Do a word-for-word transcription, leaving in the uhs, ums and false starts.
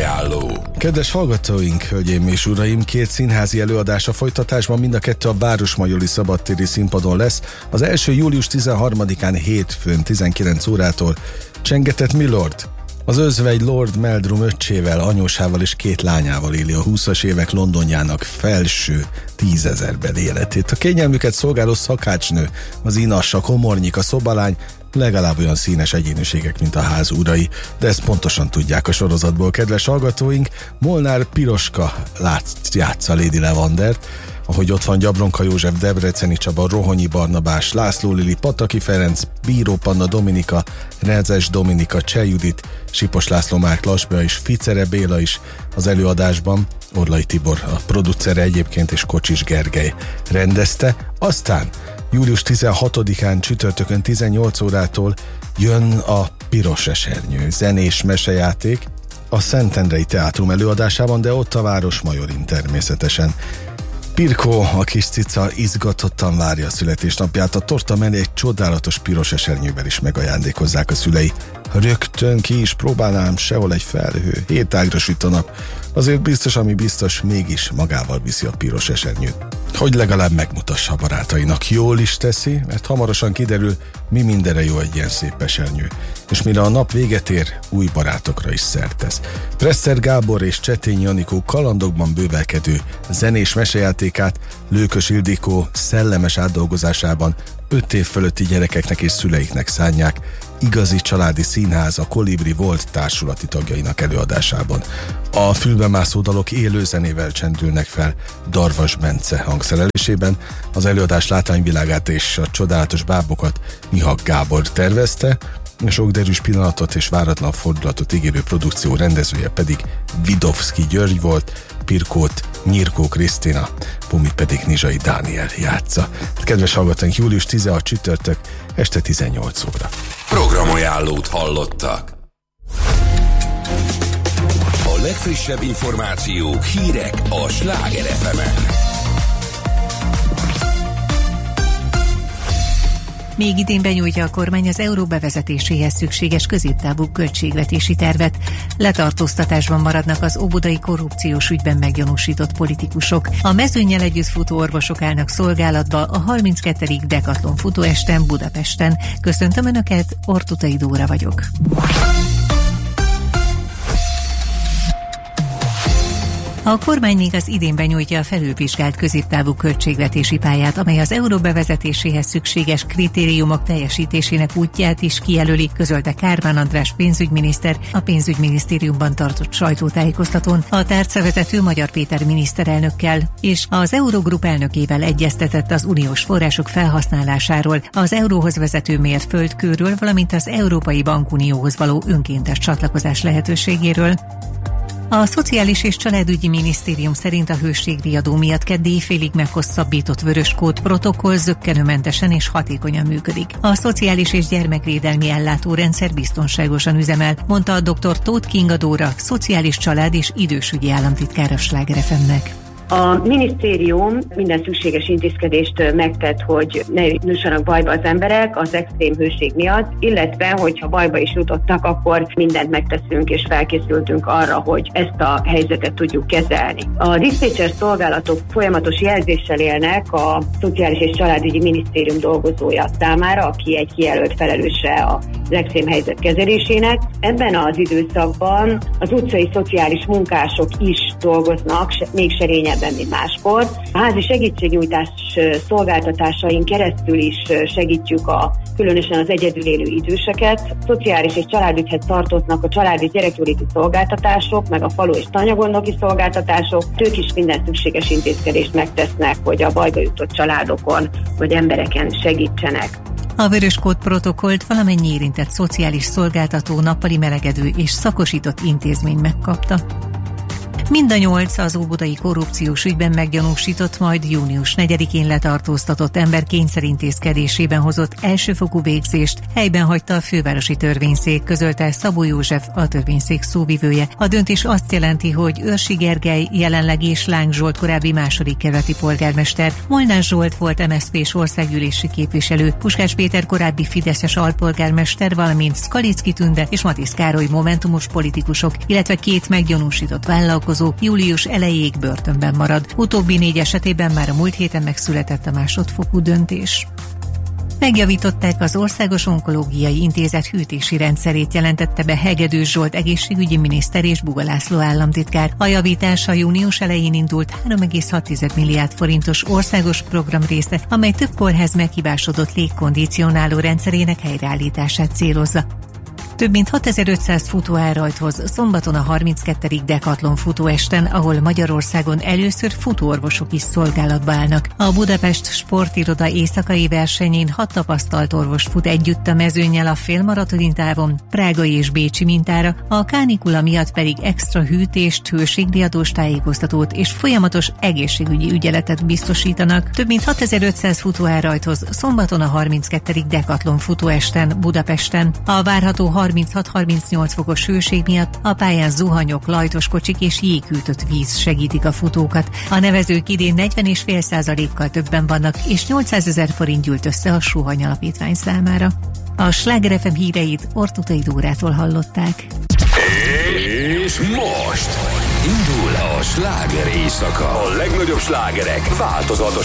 Programajánló. Kedves hallgatóink, hölgyeim és uraim, két színházi előadás a folytatásban, mind a kettő a Városmajori Szabadtéri Színpadon lesz. Az első július tizenharmadikán hétfőn tizenkilenc órától. Csengetett Milord. Az özvegy Lord Meldrum öccsével, anyósával és két lányával éli a húszas évek Londonjának felső tízezerben életét. A kényelmüket szolgáló szakácsnő, az inas, a komornyik, a szobalány legalább olyan színes egyéniségek, mint a ház urai, de ezt pontosan tudják a sorozatból, kedves hallgatóink. Molnár Piroska látsz, játsza Lady Lavandert, ahogy ott van Gyabronka József, Debreceni Csaba, Rohonyi Barnabás, László Lili, Pataki Ferenc, Bíró Panna Dominika, Rezes Dominika, Cseh Judit, Sipos László, Márk Lasbea és Ficere Béla is az előadásban. Orlai Tibor a producere egyébként, és Kocsis Gergely rendezte. Aztán július tizenhatodikán csütörtökön tizennyolc órától jön a Piros Esernyő zenés mesejáték a Szentendrei Teátrum előadásában, de ott a Városmajorin természetesen. Pirkó, a kis cica izgatottan várja a születésnapját, a torta mellé egy csodálatos piros esernyővel is megajándékozzák a szülei. Rögtön ki is próbálnám, sehol egy felhő, hétágra süt a nap, azért biztos, ami biztos, mégis magával viszi a piros esernyőt. Hogy legalább megmutassa a barátainak. Jól is teszi, mert hamarosan kiderül, mi mindenre jó egy ilyen szép esernyő. És mire a nap véget ér, új barátokra is szert tesz. Presser Gábor és Csetény Janikó kalandokban bővelkedő zenés mesejátékát Lőkös Ildikó szellemes átdolgozásában öt év fölötti gyerekeknek és szüleiknek szánják, igazi családi színház a Kolibri volt társulati tagjainak előadásában. A fülbemászó dalok élő zenével csendülnek fel Darvas Bence hangszerelésében. Az előadás látványvilágát és a csodálatos bábokat Mihak Gábor tervezte, sok derűs pillanatot és váratlan fordulatot ígérő produkció rendezője pedig Vidovszki György volt, Pirkót Nyirkó Krisztina, Pumit pedig Nizsai Dániel játsza. Kedves hallgatóink, július tizenhatodika csütörtök, este tizennyolc óra. Programajánlót hallottak. A legfrissebb információk, hírek a Sláger ef emen. Még idén benyújtja a kormány az euró bevezetéséhez szükséges középtávú költségvetési tervet. Letartóztatásban maradnak az óbudai korrupciós ügyben meggyanúsított politikusok. A mezőnnyel együtt futó orvosok állnak szolgálatba a harminckettedik Decathlon futóesten Budapesten. Köszöntöm Önöket, Ortutai Dóra vagyok. A kormány még az idén benyújtja a felülvizsgált középtávú költségvetési pályát, amely az euró bevezetéséhez szükséges kritériumok teljesítésének útját is kijelöli, közölte Kármán András pénzügyminiszter a pénzügyminisztériumban tartott sajtótájékoztatón. A tárcavezető Magyar Péter miniszterelnökkel és az Eurogroup elnökével egyeztetett az uniós források felhasználásáról, az euróhoz vezető mérföldkőről, valamint az Európai Bankunióhoz való önkéntes csatlakozás lehetőségéről. A Szociális és Családügyi Minisztérium szerint a hőségriadó miatt keddi éjfélig meghosszabbított vöröskód protokoll zökkenőmentesen és hatékonyan működik. A szociális és gyermekvédelmi ellátórendszer biztonságosan üzemel, mondta a dr. Tóth Kinga Dóra, szociális család és idősügyi államtitkár a Sláger ef emnek. A minisztérium minden szükséges intézkedést megtett, hogy ne jussanak bajba az emberek az extrém hőség miatt, illetve, hogyha bajba is jutottak, akkor mindent megteszünk és felkészültünk arra, hogy ezt a helyzetet tudjuk kezelni. A diszpécser szolgálatok folyamatos jelzéssel élnek a Szociális és Családügyi Minisztérium dolgozója számára, aki egy kijelölt felelőse az extrém helyzet kezelésének. Ebben az időszakban az utcai szociális munkások is dolgoznak, még serényebb mint máskor. A házi segítségnyújtás szolgáltatásain keresztül is segítjük a különösen az egyedül élő időseket. Szociális és családügyhez tartoznak a családi gyerekjóléti szolgáltatások, meg a falu és tanyagondnoki szolgáltatások. Ők is minden szükséges intézkedést megtesznek, hogy a bajba jutott családokon vagy embereken segítsenek. A vöröskód protokollt valamennyi érintett szociális szolgáltató, nappali melegedő és szakosított intézmény megkapta. Mind a nyolc az óbudai korrupciós ügyben meggyanúsított, majd június negyedikén letartóztatott ember kényszerintézkedésében hozott elsőfokú végzést helyben hagyta a fővárosi törvényszék, közölte Szabó József, a törvényszék szóvivője. A döntés azt jelenti, hogy Őrsi Gergely jelenleg és Láng Zsolt korábbi második kerületi polgármester, Molnár Zsolt volt em es zé pés országgyűlési képviselő, Puskás Péter korábbi fideszes alpolgármester, valamint Skalicki Tünde és Matisz Károly momentumos politikusok, illetve két meggyanúsított vállalkozó július elejéig börtönben marad. Utóbbi négy esetében már a múlt héten megszületett a másodfokú döntés. Megjavították az Országos Onkológiai Intézet hűtési rendszerét, jelentette be Hegedűs Zsolt egészségügyi miniszter és Buga László államtitkár. A javítása június elején indult három egész hat milliárd forintos országos program része, amely több kórház meghibásodott légkondicionáló rendszerének helyreállítását célozza. Több mint hatezer-ötszáz futó áll rajthoz szombaton a harminckettedik Decathlon futóesten, ahol Magyarországon először futóorvosok is szolgálatba állnak. A Budapest Sportiroda éjszakai versenyén hat tapasztalt orvos fut együtt a mezőnnyel a félmaratoni távon, prágai és bécsi mintára, a kánikula miatt pedig extra hűtést, hőségriadós tájékoztatót és folyamatos egészségügyi ügyeletet biztosítanak. Több mint hatezer-ötszáz futó áll rajthoz szombaton a harminckettedik Decathlon futóesten Budapesten. A várható harminchat-harmincnyolc fokos hőség miatt a pályán zuhanyok, lajtos kocsik és jégkűtött víz segítik a futókat. A nevezők idén negyven egész öt százalékkal többen vannak, és nyolcszázezer forint gyűlt össze a Suhany Alapítvány számára. A Sláger ef em híreit Ortutai Dórától hallották. És most indul a sláger éjszaka. A legnagyobb slágerek változatos